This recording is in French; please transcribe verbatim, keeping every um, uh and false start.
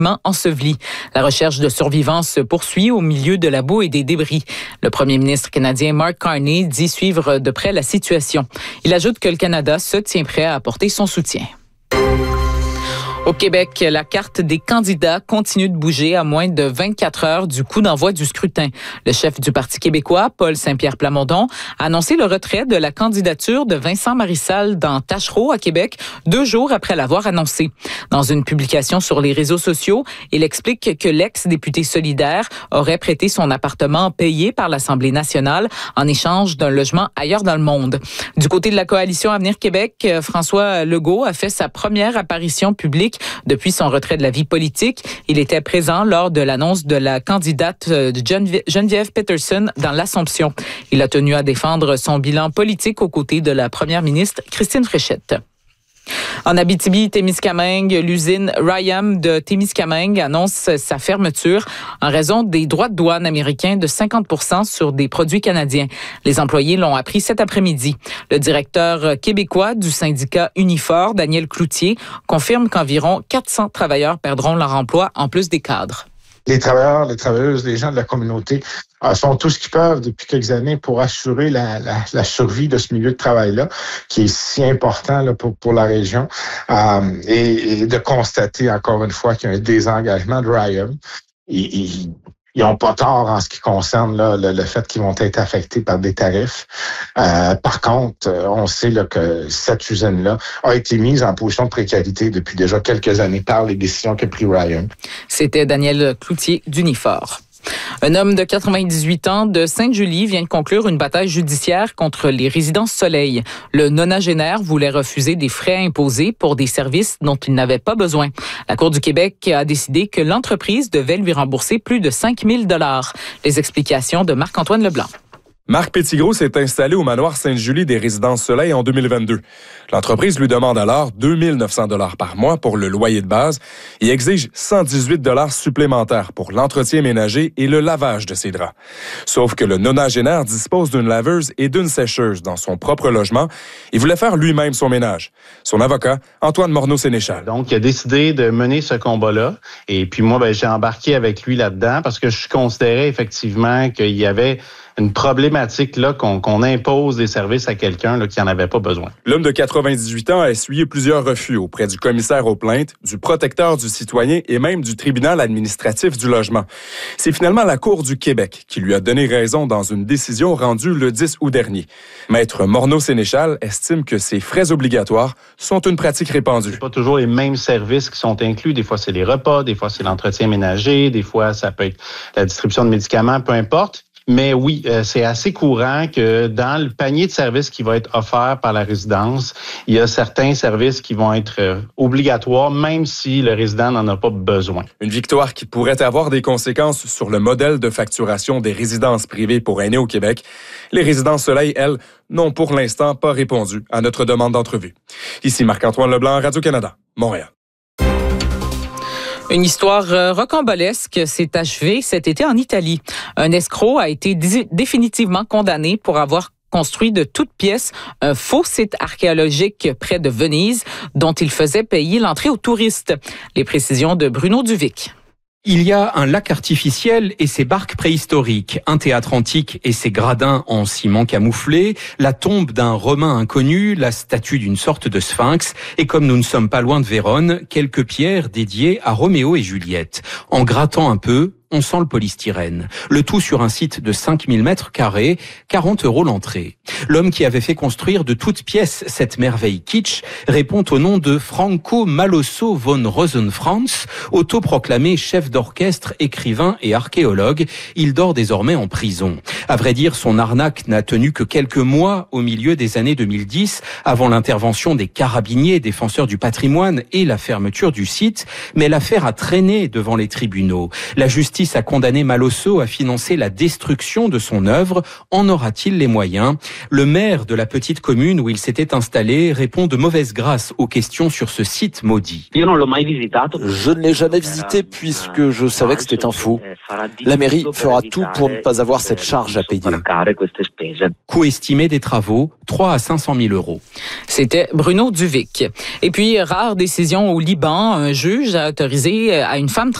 enseveli. La recherche de survivants se poursuit au milieu de la boue et des débris. Le premier ministre canadien Mark Carney dit suivre de près la situation. Il ajoute que le Canada se tient prêt à apporter son soutien. Au Québec, la carte des candidats continue de bouger à moins de vingt-quatre heures du coup d'envoi du scrutin. Le chef du Parti québécois, Paul Saint-Pierre Plamondon, a annoncé le retrait de la candidature de Vincent Marissal dans Tachereau à Québec deux jours après l'avoir annoncé. Dans une publication sur les réseaux sociaux, il explique que l'ex-député solidaire aurait prêté son appartement payé par l'Assemblée nationale en échange d'un logement ailleurs dans le monde. Du côté de la coalition Avenir Québec, François Legault a fait sa première apparition publique depuis son retrait de la vie politique. Il était présent lors de l'annonce de la candidate de Geneviève Peterson dans l'Assomption. Il a tenu à défendre son bilan politique aux côtés de la première ministre Christine Fréchette. En Abitibi-Témiscamingue, l'usine Ryam de Témiscamingue annonce sa fermeture en raison des droits de douane américains de cinquante pour cent sur des produits canadiens. Les employés l'ont appris cet après-midi. Le directeur québécois du syndicat Unifor, Daniel Cloutier, confirme qu'environ quatre cents travailleurs perdront leur emploi en plus des cadres. Les travailleurs, les travailleuses, les gens de la communauté euh, font tout ce qu'ils peuvent depuis quelques années pour assurer la, la, la survie de ce milieu de travail-là, qui est si important là, pour, pour la région, euh, et, et de constater encore une fois qu'il y a un désengagement de Ryam. Ils n'ont pas tort en ce qui concerne là, le, le fait qu'ils vont être affectés par des tarifs. Euh, par contre, on sait là, que cette usine-là a été mise en position de précarité depuis déjà quelques années par les décisions qu'a pris Ryam. C'était Daniel Cloutier d'Unifor. Un homme de quatre-vingt-dix-huit ans de Sainte-Julie vient de conclure une bataille judiciaire contre les résidences Soleil. Le nonagénaire voulait refuser des frais imposés pour des services dont il n'avait pas besoin. La Cour du Québec a décidé que l'entreprise devait lui rembourser plus de cinq mille dollars. Les explications de Marc-Antoine Leblanc. Marc Petitgros s'est installé au manoir Sainte-Julie des Résidences Soleil en deux mille vingt-deux. L'entreprise lui demande alors deux mille neuf cents dollars par mois pour le loyer de base et exige cent dix-huit dollars supplémentaires pour l'entretien ménager et le lavage de ses draps. Sauf que le nonagénaire dispose d'une laveuse et d'une sécheuse dans son propre logement et voulait faire lui-même son ménage. Son avocat, Antoine Morneau-Sénéchal. Donc, il a décidé de mener ce combat-là. Et puis moi, ben, j'ai embarqué avec lui là-dedans parce que je considérais effectivement qu'il y avait une problématique là qu'on, qu'on impose des services à quelqu'un là, qui n'en avait pas besoin. L'homme de quatre-vingt-dix-huit ans a essuyé plusieurs refus auprès du commissaire aux plaintes, du protecteur du citoyen et même du tribunal administratif du logement. C'est finalement la Cour du Québec qui lui a donné raison dans une décision rendue le dix août dernier. Maître Morneau-Sénéchal estime que ces frais obligatoires sont une pratique répandue. C'est pas toujours les mêmes services qui sont inclus. Des fois, c'est les repas, des fois, c'est l'entretien ménager, des fois, ça peut être la distribution de médicaments, peu importe. Mais oui, euh, c'est assez courant que dans le panier de services qui va être offert par la résidence, il y a certains services qui vont être euh, obligatoires, même si le résident n'en a pas besoin. Une victoire qui pourrait avoir des conséquences sur le modèle de facturation des résidences privées pour aînés au Québec. Les Résidences Soleil, elles, n'ont pour l'instant pas répondu à notre demande d'entrevue. Ici Marc-Antoine Leblanc, Radio-Canada, Montréal. Une histoire rocambolesque s'est achevée cet été en Italie. Un escroc a été dé- définitivement condamné pour avoir construit de toutes pièces un faux site archéologique près de Venise dont il faisait payer l'entrée aux touristes. Les précisions de Bruno Duvic. Il y a un lac artificiel et ses barques préhistoriques, un théâtre antique et ses gradins en ciment camouflé, la tombe d'un Romain inconnu, la statue d'une sorte de sphinx et, comme nous ne sommes pas loin de Vérone, quelques pierres dédiées à Roméo et Juliette. En grattant un peu, on sent le polystyrène. Le tout sur un site de cinq mille mètres carrés, quarante euros l'entrée. L'homme qui avait fait construire de toutes pièces cette merveille kitsch répond au nom de Franco Malosso von Rosenfranz, autoproclamé chef d'orchestre, écrivain et archéologue. Il dort désormais en prison. À vrai dire, son arnaque n'a tenu que quelques mois au milieu des années deux mille dix, avant l'intervention des carabiniers, défenseurs du patrimoine et la fermeture du site. Mais l'affaire a traîné devant les tribunaux. La justice justice a condamné Malosso à financer la destruction de son œuvre. En aura-t-il les moyens? Le maire de la petite commune où il s'était installé répond de mauvaise grâce aux questions sur ce site maudit. Je ne l'ai jamais visité puisque je savais que c'était un faux. La mairie fera tout pour ne pas avoir cette charge à payer. Coût estimé des travaux, trois à cinq cent mille euros. C'était Bruno Duvic. Et puis, rare décision au Liban, un juge a autorisé à une femme